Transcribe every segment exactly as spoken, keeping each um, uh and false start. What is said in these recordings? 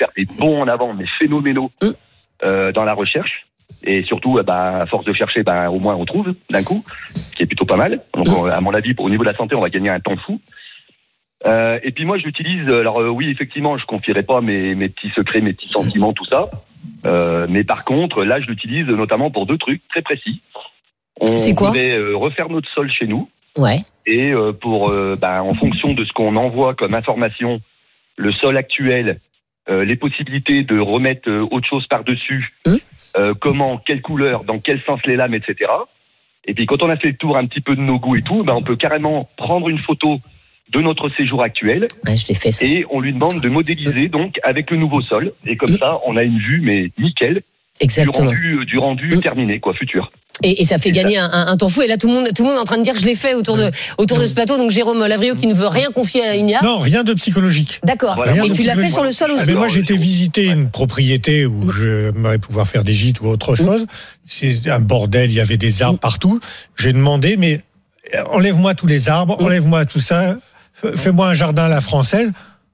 faire des bonds en avant, mais phénoménaux mmh. euh, dans la recherche. Et surtout, bah, à force de chercher, bah, au moins on trouve d'un coup, ce qui est plutôt pas mal. Donc, mmh. à mon avis, au niveau de la santé, on va gagner un temps fou. Euh, et puis moi, je l'utilise. Alors euh, oui, effectivement, je confierai pas mes, mes petits secrets, mes petits sentiments, tout ça. Euh, mais par contre, là, je l'utilise notamment pour deux trucs très précis. On C'est quoi ? voudrait euh, refaire notre sol chez nous. Ouais. Et euh, pour, euh, bah, en fonction de ce qu'on envoie comme information, le sol actuel. Euh, les possibilités de remettre euh, autre chose par-dessus, mmh. euh, comment, quelle couleur, dans quel sens les lames, et cetera. Et puis quand on a fait le tour un petit peu de nos goûts et tout, ben on peut carrément prendre une photo de notre séjour actuel. Ouais, je l'ai fait, ça. Et on lui demande de modéliser donc avec le nouveau sol. Et comme mmh. ça, on a une vue mais nickel. Exactement. Du rendu, du rendu mmh. terminé, quoi, futur. Et, et ça fait et gagner ça. Un, un temps fou. Et là, tout le monde, tout le monde est en train de dire que je l'ai fait autour de, autour de ce plateau. Donc, Jérôme Lavrio qui ne veut rien confier à Inia. Non, rien de psychologique. D'accord. Voilà. Et tu l'as fait sur le sol aussi. Ah, mais moi, j'étais visiter une propriété où je m'aurais pouvoir faire des gîtes ou autre chose. C'est un bordel. Il y avait des arbres partout. J'ai demandé, mais enlève-moi tous les arbres, enlève-moi tout ça. Fais-moi un jardin à la française.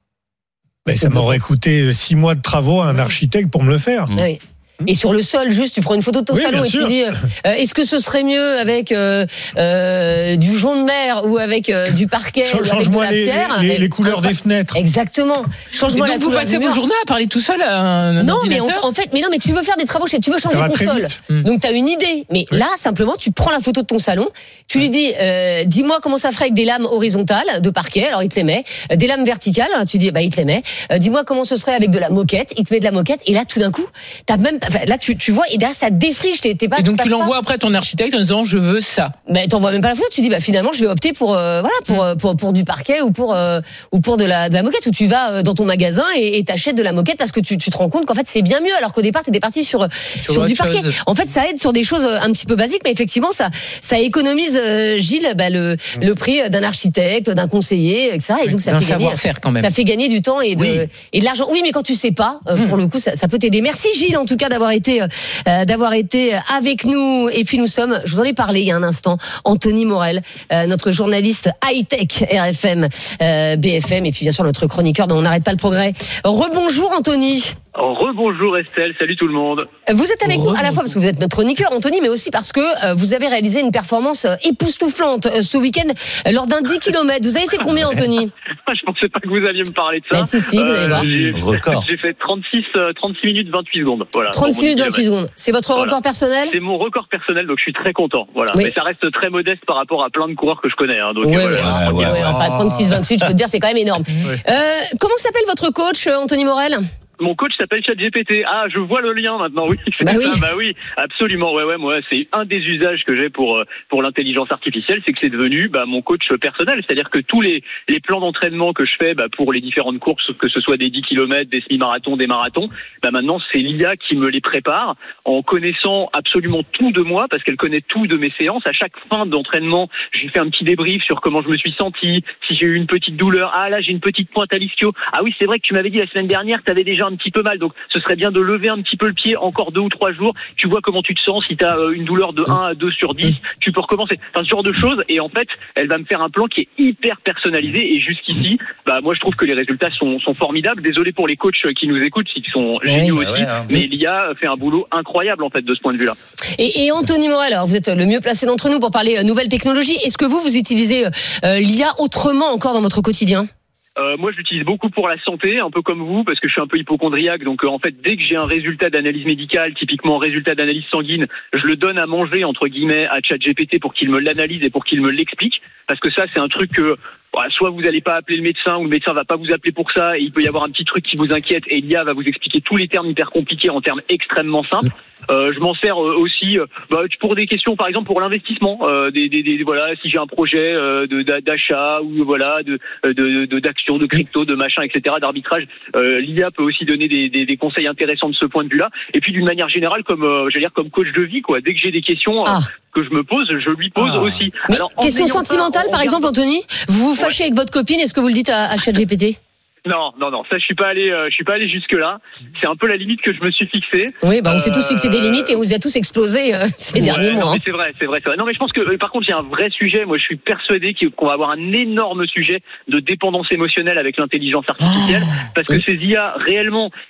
Mais ça m'aurait coûté six mois de travaux à un architecte pour me le faire. Oui. Et sur le sol, juste, tu prends une photo de ton oui, salon et sûr. tu dis, euh, est-ce que ce serait mieux avec euh, euh, du jaune mer ou avec euh, du parquet Ch- ou avec de la les, pierre les, les, les couleurs des fenêtres. Exactement. Change-moi et donc la vous couleur passez du vos mur. journées à parler tout seul à un Non, ordinateur. mais en, en fait, mais non, mais tu veux faire des travaux chez, tu veux changer ton sol. Vite. Donc t'as une idée. Mais oui. là, simplement, tu prends la photo de ton salon, tu lui dis, euh, dis-moi comment ça ferait avec des lames horizontales de parquet. Alors il te les met. Des lames verticales. Alors, tu dis, bah il te les met. Euh, dis-moi comment ce serait avec de la moquette. Il te met de la moquette. Et là, tout d'un coup, t'as même, enfin, là, tu, tu vois. Et derrière, ça défriche. T'es, t'es pas, et donc tu l'envoies pas. après à ton architecte en disant je veux ça. Mais t'envoies même pas la photo. Tu dis bah finalement je vais opter pour euh, voilà pour, mmh. pour pour du parquet ou pour euh, ou pour de la de la moquette. Ou tu vas dans ton magasin et, et t'achètes de la moquette parce que tu tu te rends compte qu'en fait c'est bien mieux alors qu'au départ t'étais parti sur sur, sur du parquet. Chose. En fait ça aide sur des choses un petit peu basiques mais effectivement ça ça économise euh, Gilles bah, le mmh. le prix d'un architecte, d'un conseiller et ça et donc ça d'un fait gagner savoir-faire quand même. Ça fait gagner du temps et de oui. et de l'argent. Oui mais quand tu sais pas euh, mmh. pour le coup ça, ça peut t'aider. Merci Gilles en tout cas d'avoir été euh, d'avoir été avec nous. Et puis nous sommes, je vous en ai parlé il y a un instant, Anthony Morel, euh, notre journaliste high-tech R F M, euh, B F M, et puis bien sûr notre chroniqueur dont on n'arrête pas le progrès. Rebonjour Anthony. Rebonjour Estelle, salut tout le monde. Vous êtes avec nous à la fois parce que vous êtes notre chroniqueur Anthony, mais aussi parce que euh, vous avez réalisé une performance époustouflante euh, ce week-end euh, lors d'un dix kilomètres. Vous avez fait combien Anthony? Je pensais pas que vous alliez me parler de ça. Ben, si, si, vous allez voir. J'ai, record. J'ai fait trente-six, trente-six minutes vingt-huit secondes. Voilà, trente-six minutes vingt-huit secondes. C'est votre voilà. record personnel? C'est mon record personnel, donc je suis très content. Voilà. Oui. Mais ça reste très modeste par rapport à plein de coureurs que je connais. Hein, donc, ouais, voilà, ouais, ouais, ouais, ouais. Enfin, trente-six vingt-huit, je peux te dire, c'est quand même énorme. Ouais. Euh, comment s'appelle votre coach, Anthony Morel? Mon coach s'appelle ChatGPT. Ah, je vois le lien maintenant. Oui. Bah oui. Ah, bah oui, absolument. Ouais, ouais. Moi, c'est un des usages que j'ai pour pour l'intelligence artificielle, c'est que c'est devenu bah, mon coach personnel. C'est-à-dire que tous les les plans d'entraînement que je fais bah, pour les différentes courses, que ce soit des dix kilomètres, des semi-marathons, des marathons, bah maintenant c'est l'I A qui me les prépare en connaissant absolument tout de moi parce qu'elle connaît tout de mes séances. À chaque fin d'entraînement, j'ai fait un petit débrief sur comment je me suis senti, si j'ai eu une petite douleur. Ah là, j'ai une petite pointe à l'ischio. Ah oui, c'est vrai que tu m'avais dit la semaine dernière, tu avais déjà un petit peu mal, donc ce serait bien de lever un petit peu le pied encore deux ou trois jours. Tu vois comment tu te sens, si tu as une douleur de un à deux sur dix, tu peux recommencer. Enfin, ce genre de choses. Et en fait, elle va me faire un plan qui est hyper personnalisé. Et jusqu'ici, bah moi je trouve que les résultats sont, sont formidables. Désolé pour les coachs qui nous écoutent, qui sont géniaux ouais, aussi, ouais, hein. mais l'I A fait un boulot incroyable en fait de ce point de vue-là. Et, et Anthony Morel, alors vous êtes le mieux placé d'entre nous pour parler euh, nouvelles technologies. Est-ce que vous vous utilisez euh, l'I A autrement encore dans votre quotidien? Euh, moi, je l'utilise beaucoup pour la santé, un peu comme vous, parce que je suis un peu hypocondriaque. Donc, euh, en fait, dès que j'ai un résultat d'analyse médicale, typiquement un résultat d'analyse sanguine, je le donne à manger, entre guillemets, à ChatGPT pour qu'il me l'analyse et pour qu'il me l'explique. Parce que ça, c'est un truc que... Bah, soit vous n'allez pas appeler le médecin ou le médecin va pas vous appeler pour ça et il peut y avoir un petit truc qui vous inquiète et l'I A va vous expliquer tous les termes hyper compliqués en termes extrêmement simples. Euh, je m'en sers euh, aussi euh, bah, pour des questions, par exemple pour l'investissement, euh, des, des, des voilà, si j'ai un projet euh, de, d'achat ou voilà de, de, de d'actions, de crypto, de machin, et cetera, d'arbitrage. Euh, L'I A peut aussi donner des, des, des conseils intéressants de ce point de vue-là. Et puis d'une manière générale, comme euh, j'allais dire comme coach de vie, quoi. Dès que j'ai des questions euh, ah. que je me pose, je lui pose ah. aussi. Mais Alors, question sentimentale, pas, par exemple, Anthony, vous vous fâchez ouais. avec votre copine, est-ce que vous le dites à, à ChatGPT? Non, non, non, ça je suis pas allé, euh, je suis pas allé jusque là. C'est un peu la limite que je me suis fixée. Oui, bah on euh... s'est tous fixé des limites et on vous a tous explosé euh, ces ouais, derniers mois. Non, hein. mais c'est vrai, c'est vrai, c'est vrai. Non, mais je pense que euh, par contre, il y a un vrai sujet. Moi, je suis persuadé qu'on va avoir un énorme sujet de dépendance émotionnelle avec l'intelligence artificielle, oh, parce que oui. ces I A réellement,